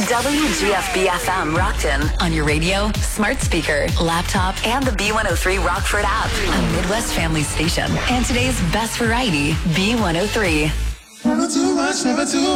WGFB-FM Rockton on your radio, smart speaker, laptop, and the B103 Rockford app. A Midwest family station. And today's best variety, B103. Never too much, never too